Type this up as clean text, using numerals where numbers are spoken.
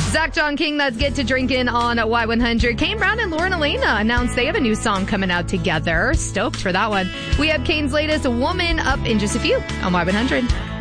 Zach John King, that's Get to Drinkin' on Y100. Kane Brown and Lauren Elena announced they have a new song coming out together. Stoked for that one. We have Kane's latest Woman up in just a few on Y100.